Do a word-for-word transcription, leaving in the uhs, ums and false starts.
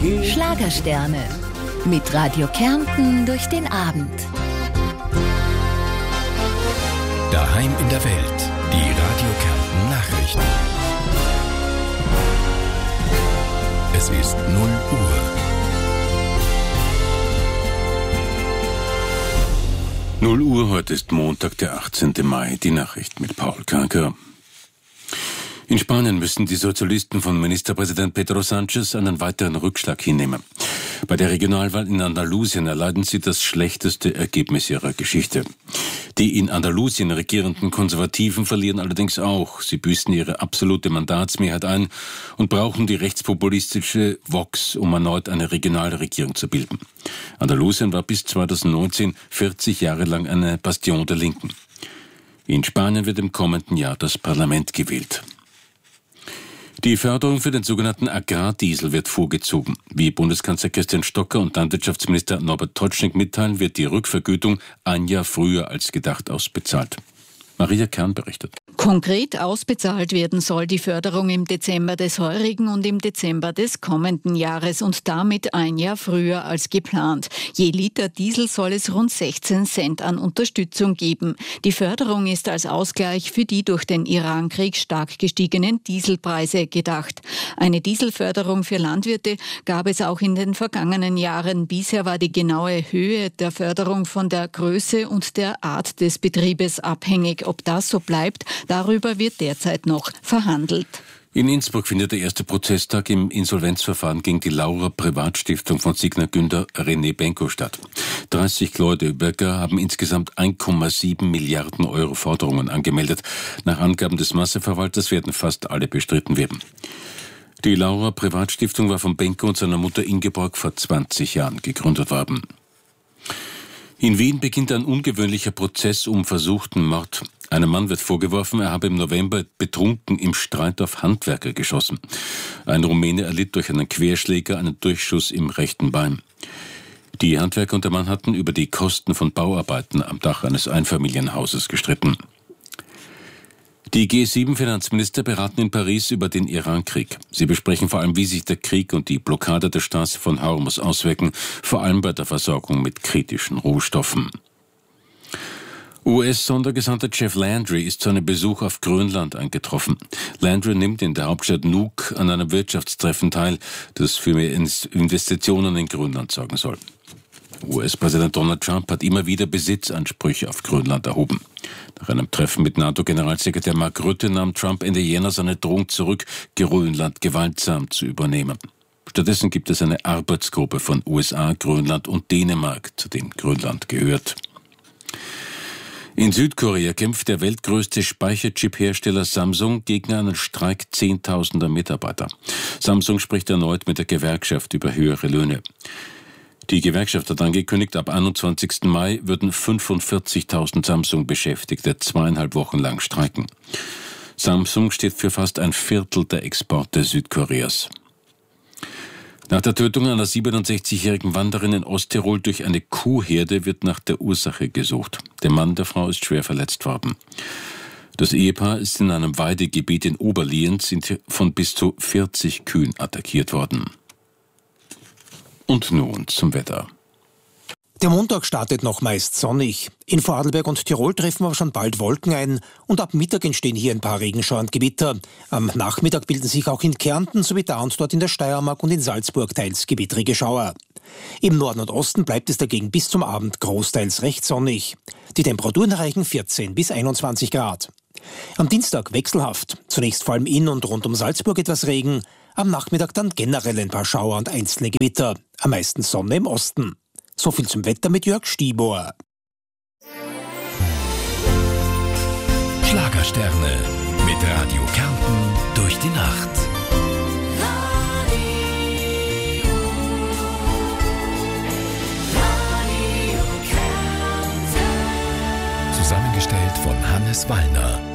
Schlagersterne. Mit Radio Kärnten durch den Abend. Daheim in der Welt. Die Radio Kärnten Nachrichten. Es ist null Uhr. null Uhr, heute ist Montag, der achtzehnten Mai. Die Nachrichten mit Paul Kanker. In Spanien müssen die Sozialisten von Ministerpräsident Pedro Sánchez einen weiteren Rückschlag hinnehmen. Bei der Regionalwahl in Andalusien erleiden sie das schlechteste Ergebnis ihrer Geschichte. Die in Andalusien regierenden Konservativen verlieren allerdings auch. Sie büßen ihre absolute Mandatsmehrheit ein und brauchen die rechtspopulistische Vox, um erneut eine regionale Regierung zu bilden. Andalusien war bis zweitausendneunzehn vierzig Jahre lang eine Bastion der Linken. In Spanien wird im kommenden Jahr das Parlament gewählt. Die Förderung für den sogenannten Agrardiesel wird vorgezogen. Wie Bundeskanzler Christian Stocker und Landwirtschaftsminister Norbert Totschnig mitteilen, wird die Rückvergütung ein Jahr früher als gedacht ausbezahlt. Maria Kern berichtet. Konkret ausbezahlt werden soll die Förderung im Dezember des heurigen und im Dezember des kommenden Jahres und damit ein Jahr früher als geplant. Je Liter Diesel soll es rund sechzehn Cent an Unterstützung geben. Die Förderung ist als Ausgleich für die durch den Irankrieg stark gestiegenen Dieselpreise gedacht. Eine Dieselförderung für Landwirte gab es auch in den vergangenen Jahren. Bisher war die genaue Höhe der Förderung von der Größe und der Art des Betriebes abhängig. Ob das so bleibt, darüber wird derzeit noch verhandelt. In Innsbruck findet der erste Prozesstag im Insolvenzverfahren gegen die Laura Privatstiftung von Signer Günder René Benko statt. dreißig Gläubiger haben insgesamt eins Komma sieben Milliarden Euro Forderungen angemeldet. Nach Angaben des Masseverwalters werden fast alle bestritten werden. Die Laura Privatstiftung war von Benko und seiner Mutter Ingeborg vor zwanzig Jahren gegründet worden. In Wien beginnt ein ungewöhnlicher Prozess um versuchten Mord. Einem Mann wird vorgeworfen, er habe im November betrunken im Streit auf Handwerker geschossen. Ein Rumäne erlitt durch einen Querschläger einen Durchschuss im rechten Bein. Die Handwerker und der Mann hatten über die Kosten von Bauarbeiten am Dach eines Einfamilienhauses gestritten. Die G sieben Finanzminister beraten in Paris über den Irankrieg. Sie besprechen vor allem, wie sich der Krieg und die Blockade der Straße von Hormuz auswirken, vor allem bei der Versorgung mit kritischen Rohstoffen. U S-Sondergesandter Jeff Landry ist zu einem Besuch auf Grönland eingetroffen. Landry nimmt in der Hauptstadt Nuuk an einem Wirtschaftstreffen teil, das für mehr Investitionen in Grönland sorgen soll. U S-Präsident Donald Trump hat immer wieder Besitzansprüche auf Grönland erhoben. Nach einem Treffen mit NATO-Generalsekretär Mark Rutte nahm Trump Ende Jänner seine Drohung zurück, Grönland gewaltsam zu übernehmen. Stattdessen gibt es eine Arbeitsgruppe von U S A, Grönland und Dänemark, zu dem Grönland gehört. In Südkorea kämpft der weltgrößte Speicherchip-Hersteller Samsung gegen einen Streik zehntausender Mitarbeiter. Samsung spricht erneut mit der Gewerkschaft über höhere Löhne. Die Gewerkschaft hat angekündigt, ab einundzwanzigsten Mai würden fünfundvierzigtausend Samsung-Beschäftigte zweieinhalb Wochen lang streiken. Samsung steht für fast ein Viertel der Exporte Südkoreas. Nach der Tötung einer siebenundsechzigjährigen Wanderin in Osttirol durch eine Kuhherde wird nach der Ursache gesucht. Der Mann der Frau ist schwer verletzt worden. Das Ehepaar ist in einem Weidegebiet in Oberlienz von bis zu vierzig Kühen attackiert worden. Und nun zum Wetter. Der Montag startet noch meist sonnig. In Vorarlberg und Tirol treffen aber schon bald Wolken ein und ab Mittag entstehen hier ein paar Regenschauer und Gewitter. Am Nachmittag bilden sich auch in Kärnten sowie da und dort in der Steiermark und in Salzburg teils gewittrige Schauer. Im Norden und Osten bleibt es dagegen bis zum Abend großteils recht sonnig. Die Temperaturen erreichen vierzehn bis einundzwanzig Grad. Am Dienstag wechselhaft. Zunächst vor allem in und rund um Salzburg etwas Regen. Am Nachmittag dann generell ein paar Schauer und einzelne Gewitter. Am meisten Sonne im Osten. So viel zum Wetter mit Jörg Stibor. Schlagersterne mit Radio Kärnten durch die Nacht. Radio, Radio Kärnten. Zusammengestellt von Hannes Wallner.